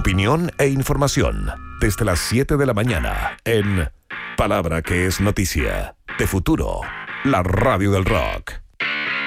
Opinión e información desde las 7 de la mañana en Palabra que es noticia de Futuro, la radio del rock.